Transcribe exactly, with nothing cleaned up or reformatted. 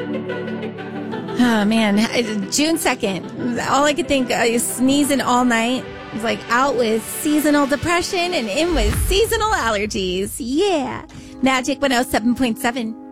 Oh, man. June second. All I could think is sneezing all night. I was like out with seasonal depression and in with seasonal allergies. Yeah. Magic one oh seven point seven.